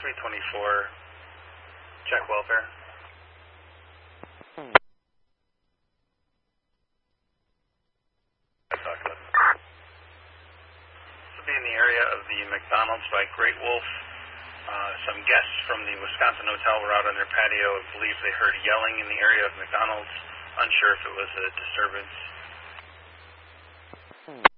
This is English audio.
324, check welfare. This will be in the area of the McDonald's by Great Wolf. Some guests from the Wisconsin Hotel were out on their patio and believe they heard yelling in the area of McDonald's. Unsure if it was a disturbance.